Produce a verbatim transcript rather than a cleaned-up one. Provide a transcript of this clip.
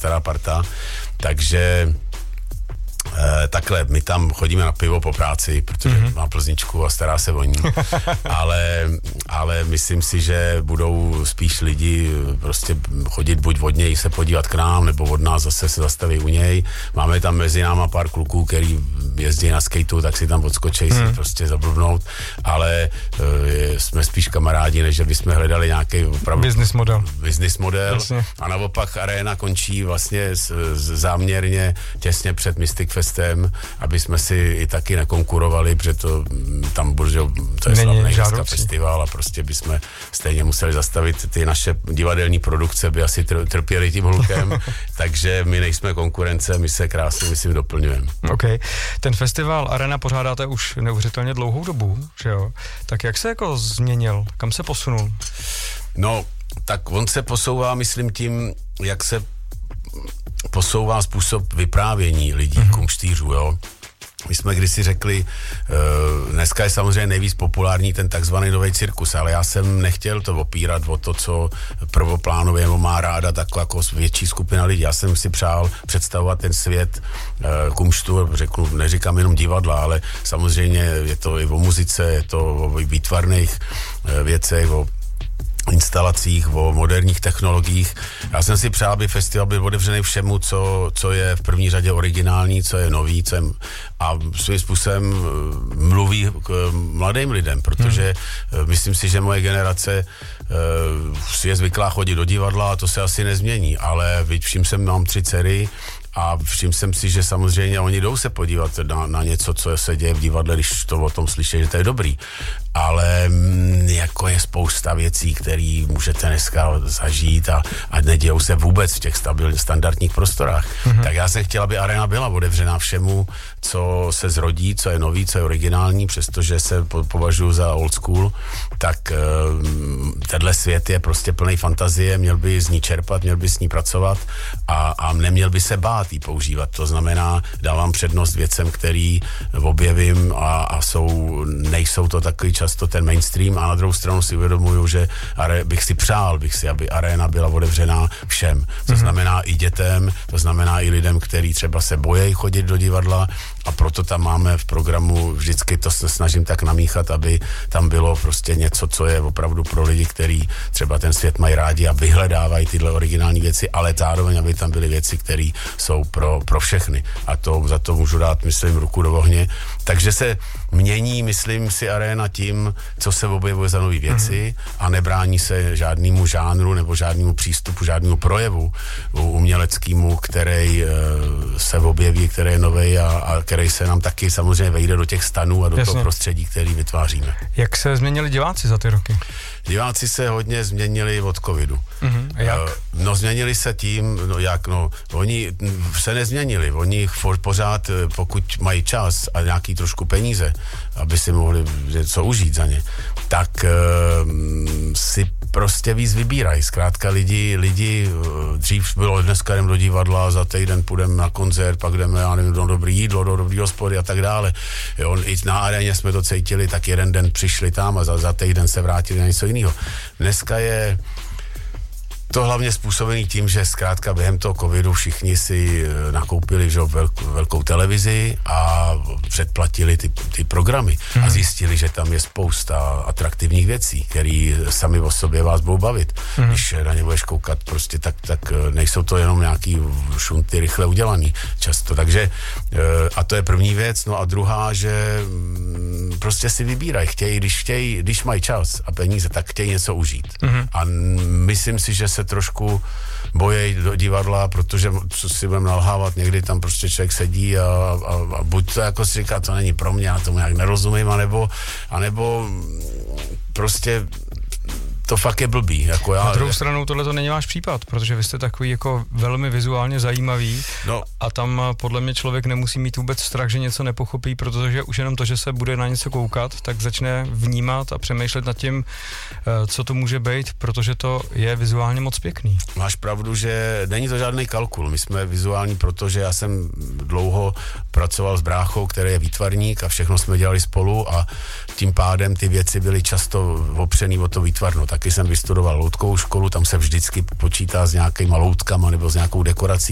stará parta, takže Eh, takhle, my tam chodíme na pivo po práci, protože mm-hmm. má Plzničku a stará se o ní, ale, ale myslím si, že budou spíš lidi prostě chodit buď od něj se podívat k nám, nebo od nás zase se zastaví u něj. Máme tam mezi náma pár kluků, který jezdí na skateu, tak si tam odskočej mm. si prostě zablbnout, ale eh, jsme spíš kamarádi, než že bychom hledali nějaký opravdu business model. Business model. Jasně. A naopak Arena končí vlastně z, z, záměrně těsně před Mystic Festem, aby jsme si i taky nekonkurovali, protože to tam bude, to je slavný dneska festival a prostě bychom stejně museli zastavit ty naše divadelní produkce, by asi trpěli tím hlukem, takže my nejsme konkurence, my se krásně, myslím, doplňujeme. OK. Ten festival Arena pořádáte už neuvěřitelně dlouhou dobu, že jo? Tak jak se jako změnil? Kam se posunul? No, tak on se posouvá, myslím, tím, jak se posouvá způsob vyprávění lidí, mm-hmm. kumštýřů, jo. My jsme kdysi řekli, uh, dneska je samozřejmě nejvíc populární ten takzvaný nový cirkus, ale já jsem nechtěl to opírat o to, co prvoplánově má ráda taková jako větší skupina lidí. Já jsem si přál představovat ten svět uh, kumštu, řeknu, neříkám jenom divadla, ale samozřejmě je to i o muzice, je to o výtvarných uh, věcech, o instalacích, o moderních technologiích. Já jsem si přál, aby festival byl otevřený všemu, co, co je v první řadě originální, co je nový, co je, a svým způsobem mluví k mladým lidem, protože hmm. myslím si, že moje generace uh, si je zvyklá chodit do divadla a to se asi nezmění, ale všim jsem mám tři dcery a všiml jsem si, že samozřejmě oni jdou se podívat na, na něco, co se děje v divadle, když to o tom slyší, že to je dobrý. Ale m, jako je spousta věcí, které můžete dneska zažít a, a nedějou se vůbec v těch stabilních standardních prostorách. Mm-hmm. Tak já jsem chtěl, aby Arena byla otevřená všemu, co se zrodí, co je nový, co je originální, přestože se po, považuji za old school, tak um, tenhle svět je prostě plný fantazie, měl by z ní čerpat, měl by s ní pracovat a, a neměl by se bát jí používat. To znamená, dávám přednost věcem, který objevím a, a jsou, nejsou to takový často ten mainstream a na druhou stranu si uvědomuju, že are, bych si přál, bych si, aby Arena byla otevřená všem. To mm-hmm. znamená i dětem, to znamená i lidem, kteří třeba se bojí chodit do divadla a proto tam máme v programu, vždycky to se snažím tak namíchat, aby tam bylo prostě něco, co je opravdu pro lidi, kteří třeba ten svět mají rádi a vyhledávají tyhle originální věci, ale zároveň, aby tam byly věci, které jsou pro, pro všechny. A to za to můžu dát, myslím, ruku do ohně. Takže se mění, myslím si, Arena tím, co se objevuje za nové věci mm-hmm. a nebrání se žádnému žánru nebo žádnému přístupu, žádnému projevu uměleckému, který uh, se objeví, který je novej a, a který se nám taky samozřejmě vejde do těch stanů a do Jasně. toho prostředí, který vytváříme. Jak se změnili diváci za ty roky? Diváci se hodně změnili od covidu. Mm-hmm. A jak? No změnili se tím, no jak, no, oni se nezměnili, oni pořád, pokud mají čas a nějaký trošku peníze, aby si mohli něco užít za ně, tak uh, si prostě víc vybírají. Zkrátka lidi, lidi, dřív bylo dneska jdem do divadla, za týden půjdeme na koncert, pak jdeme, já nevím, do dobrý jídlo, do dobrý hospody a tak dále. Jo, i na Aréně jsme to cítili, tak jeden den přišli tam a za, za týden se vrátili na něco jiného. Dneska je to hlavně způsobený tím, že zkrátka během toho covidu všichni si nakoupili že, velk, velkou televizi a předplatili ty, ty programy mm. a zjistili, že tam je spousta atraktivních věcí, které sami o sobě vás budou bavit. Mm. Když na ně budeš koukat, prostě tak, tak nejsou to jenom nějaký šunty rychle udělaný často. Takže a to je první věc. No a druhá, že prostě si vybírají. Chtějí, když chtějí, když mají čas a peníze, tak chtějí něco užít. Mm. A myslím si, že se trošku bojí do divadla, protože co si budeme nalhávat, někdy tam prostě člověk sedí a, a, a buď to jako si říká, to není pro mě, já tomu nějak nerozumím, anebo, anebo prostě to fakt je blbý. Jako já, na druhou stranu tohle to není váš případ, protože vy jste takový jako velmi vizuálně zajímavý no, a tam podle mě člověk nemusí mít vůbec strach, že něco nepochopí, protože už jenom to, že se bude na něco koukat, tak začne vnímat a přemýšlet nad tím, co to může být, protože to je vizuálně moc pěkný. Máš pravdu, že není to žádný kalkul. My jsme vizuální, protože já jsem dlouho pracoval s bráchou, který je výtvarník a všechno jsme dělali spolu a tím pádem ty věci byly často opřený o to výtvarno. Taky jsem vystudoval loutkovou školu, tam se vždycky počítá s nějakýma loutkama nebo s nějakou dekorací.